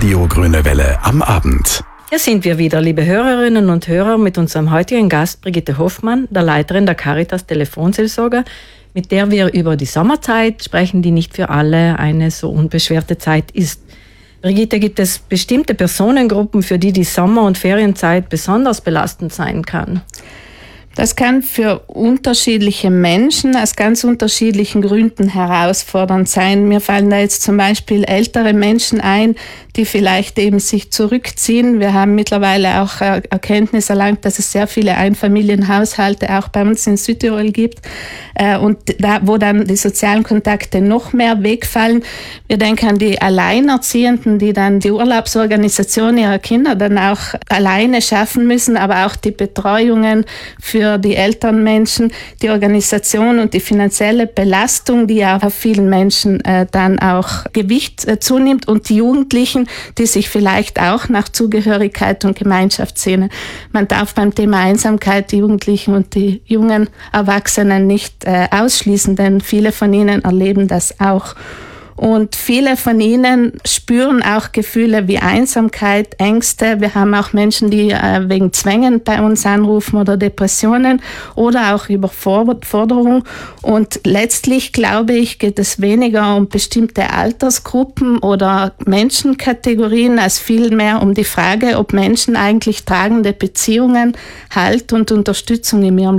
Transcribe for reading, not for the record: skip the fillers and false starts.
Radio Grüne Welle am Abend. Hier sind wir wieder, liebe Hörerinnen und Hörer, mit unserem heutigen Gast Brigitte Hoffmann, der Leiterin der Caritas Telefonseelsorge, mit der wir über die Sommerzeit sprechen, die nicht für alle eine so unbeschwerte Zeit ist. Brigitte, gibt es bestimmte Personengruppen, für die die Sommer- und Ferienzeit besonders belastend sein kann? Das kann für unterschiedliche Menschen aus ganz unterschiedlichen Gründen herausfordernd sein. Mir fallen da jetzt zum Beispiel ältere Menschen ein, die vielleicht eben sich zurückziehen. Wir haben mittlerweile auch Erkenntnis erlangt, dass es sehr viele Einfamilienhaushalte auch bei uns in Südtirol gibt und da, wo dann die sozialen Kontakte noch mehr wegfallen. Wir denken an die Alleinerziehenden, die dann die Urlaubsorganisation ihrer Kinder dann auch alleine schaffen müssen, aber auch die Betreuungen für die älteren Menschen, die Organisation und die finanzielle Belastung, die ja auf vielen Menschen dann auch Gewicht zunimmt, und die Jugendlichen, die sich vielleicht auch nach Zugehörigkeit und Gemeinschaft sehnen. Man darf beim Thema Einsamkeit die Jugendlichen und die jungen Erwachsenen nicht ausschließen, denn viele von ihnen erleben das auch. Und viele von ihnen spüren auch Gefühle wie Einsamkeit, Ängste. Wir haben auch Menschen, die wegen Zwängen bei uns anrufen oder Depressionen oder auch Überforderung. Und letztlich, glaube ich, geht es weniger um bestimmte Altersgruppen oder Menschenkategorien als vielmehr um die Frage, ob Menschen eigentlich tragende Beziehungen, Halt und Unterstützung in ihrem